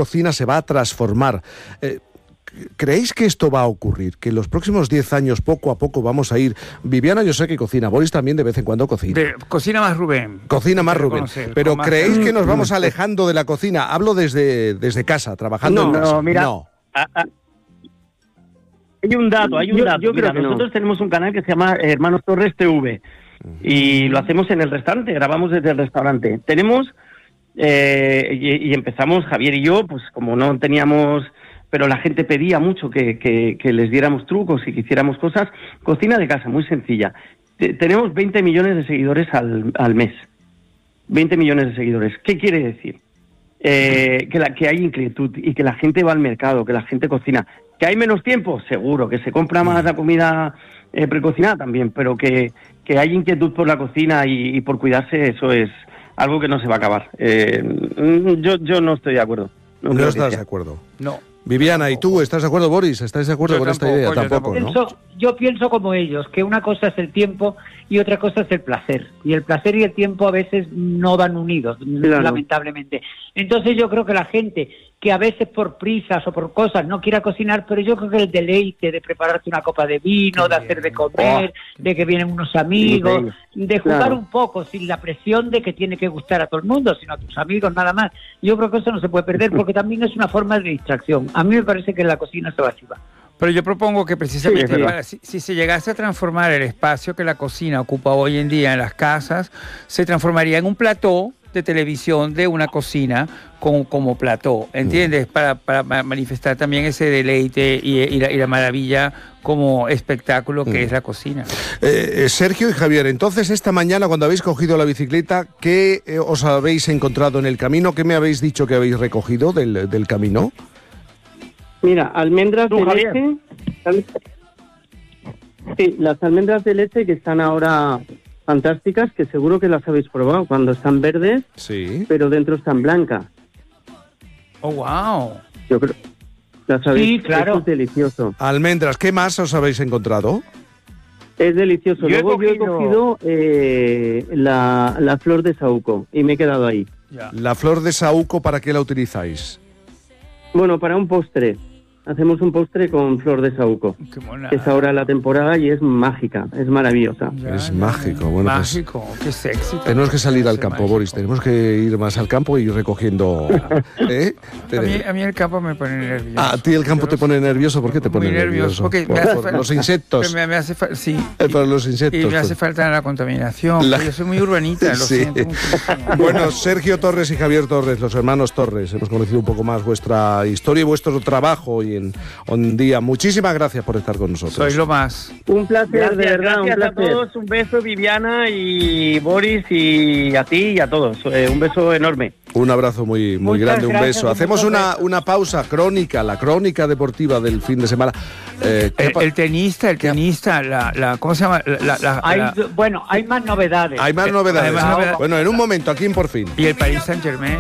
cocina se va a transformar. ¿Creéis que esto va a ocurrir? Que en los próximos 10 años, poco a poco, vamos a ir... Viviana, yo sé que cocina. Boris también de vez en cuando cocina. Cocina más Rubén. Cocina más Rubén. Pero ¿creéis que nos vamos alejando de la cocina? Hablo desde casa, trabajando en casa. Mira, hay un dato. Yo creo que nosotros tenemos un canal que se llama Hermanos Torres TV. Y lo hacemos en el restaurante, grabamos desde el restaurante. Tenemos... y empezamos, Javier y yo, pues como no teníamos... pero la gente pedía mucho que les diéramos trucos y que hiciéramos cosas. Cocina de casa, muy sencilla. Tenemos 20 millones de seguidores al mes. 20 millones de seguidores. ¿Qué quiere decir? Que hay inquietud y que la gente va al mercado, que la gente cocina. ¿Que hay menos tiempo? Seguro. ¿Que se compra más la comida precocinada? También. Pero que hay inquietud por la cocina y por cuidarse, eso es algo que no se va a acabar. Yo no estoy de acuerdo. No estás de acuerdo. No. Viviana, ¿y tú estás de acuerdo, Boris? ¿Estáis de acuerdo con esta idea? Tampoco, ¿no? Yo pienso como ellos, que una cosa es el tiempo y otra cosa es el placer. Y el placer y el tiempo a veces no van unidos, claro, lamentablemente. Entonces yo creo que la gente que a veces por prisas o por cosas no quiera cocinar, pero yo creo que el deleite de prepararte una copa de vino, de hacer de comer, de que vienen unos amigos, de jugar un poco sin la presión de que tiene que gustar a todo el mundo, sino a tus amigos nada más. Yo creo que eso no se puede perder porque también es una forma de distracción. A mí me parece que la cocina se va a chivar. Pero yo propongo que precisamente si se llegase a transformar el espacio que la cocina ocupa hoy en día en las casas, se transformaría en un plató de televisión de una cocina como plató, ¿entiendes? Para manifestar también ese deleite y la maravilla como espectáculo que es la cocina. Sergio y Javier, entonces esta mañana cuando habéis cogido la bicicleta, ¿qué os habéis encontrado en el camino? ¿Qué me habéis dicho que habéis recogido del camino? Mira, almendras de leche. Sí, las almendras de leche que están ahora fantásticas, que seguro que las habéis probado cuando están verdes, sí, pero dentro están blancas. ¡Oh, wow! Yo creo. Las habéis, sí, claro. Es delicioso. Almendras, ¿qué más os habéis encontrado? Es delicioso. Luego yo he cogido la flor de saúco y me he quedado ahí. Ya. ¿La flor de saúco para qué la utilizáis? Bueno, para un postre. Hacemos un postre con flor de saúco. Es ahora la temporada y es mágica, es maravillosa. Es mágico. Bueno, mágico, pues, qué sexy. Tenemos que salir al campo, Boris. Tenemos que ir más al campo y ir recogiendo... A mí el campo me pone nervioso. ¿A ti el campo te pone nervioso? ¿Por qué te pone nervioso? Porque por los insectos. Me hace falta, sí. Por los insectos. Y me hace falta la contaminación. Yo soy muy urbanita, lo siento muchísimo. Bueno, Sergio Torres y Javier Torres, los hermanos Torres, hemos conocido un poco más vuestra historia y vuestro trabajo y en un día. Muchísimas gracias por estar con nosotros. Sois lo más. Un placer, gracias, de verdad, gracias un placer. A todos, un beso, Viviana y Boris, y a ti y a todos. Un beso enorme. Un abrazo muy grande, un beso. Hacemos una pausa crónica, la crónica deportiva del fin de semana. El tenista, ¿cómo se llama? Bueno, hay más novedades. Hay más novedades. Bueno, en un momento, aquí en Por Fin. Y el Paris Saint-Germain.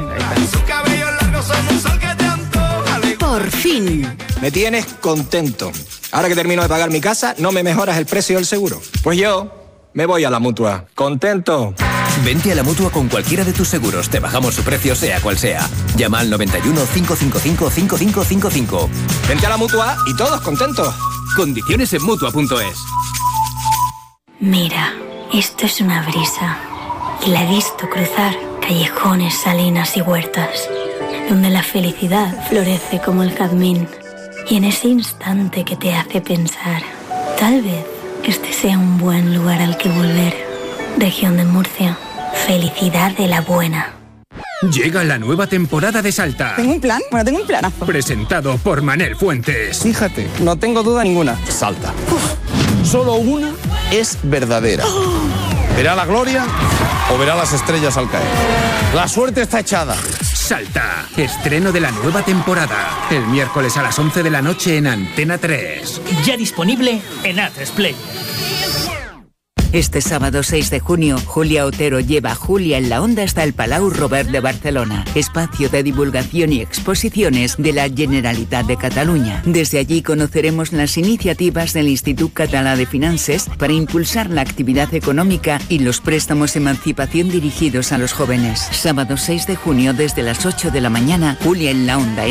Por fin. Me tienes contento. Ahora que termino de pagar mi casa, ¿no me mejoras el precio del seguro? Pues yo me voy a la Mutua. ¡Contento! Vente a la Mutua con cualquiera de tus seguros. Te bajamos su precio, sea cual sea. Llama al 91 555 5555. Vente a la Mutua y todos contentos. Condiciones en Mutua.es. Mira, esto es una brisa. Y la he visto cruzar callejones, salinas y huertas, donde la felicidad florece como el jazmín. Y en ese instante que te hace pensar, tal vez este sea un buen lugar al que volver. Región de Murcia, felicidad de la buena. Llega la nueva temporada de Salta. ¿Tengo un plan? Bueno, tengo un planazo. Presentado por Manel Fuentes. Fíjate, no tengo duda ninguna. Salta. Solo una es verdadera. ¿Verá la gloria o verá las estrellas al caer? La suerte está echada. Salta, estreno de la nueva temporada. El miércoles a las 11 de la noche en Antena 3. Ya disponible en A3 Player. Este sábado 6 de junio, Julia Otero lleva a Julia en la Onda hasta el Palau Robert de Barcelona, espacio de divulgación y exposiciones de la Generalitat de Catalunya. Desde allí conoceremos las iniciativas del Institut Català de Finances para impulsar la actividad económica y los préstamos emancipación dirigidos a los jóvenes. Sábado 6 de junio desde las 8 de la mañana, Julia en la Onda.